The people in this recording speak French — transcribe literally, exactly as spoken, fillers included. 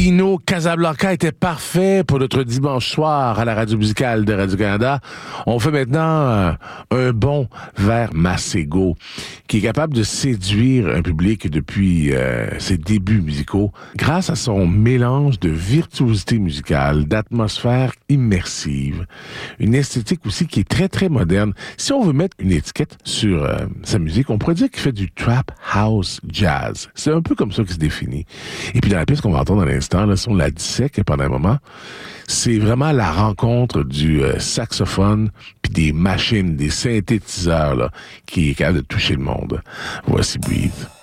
Pino Casablanca était parfait pour notre dimanche soir à la radio musicale de Radio-Canada. On fait maintenant euh, un bond vers Masego, qui est capable de séduire un public depuis euh, ses débuts musicaux grâce à son mélange de virtuosité musicale, d'atmosphère immersive, une esthétique aussi qui est très très moderne. Si on veut mettre une étiquette sur euh, sa musique, on pourrait dire qu'il fait du trap house jazz. C'est un peu comme ça qu'il se définit. Et puis dans la pièce qu'on va entendre à l'instant, là, si on la dissèque pendant un moment, c'est vraiment la rencontre du euh, saxophone puis des machines, des synthétiseurs là, qui est capable de toucher le monde. Voici Breathe.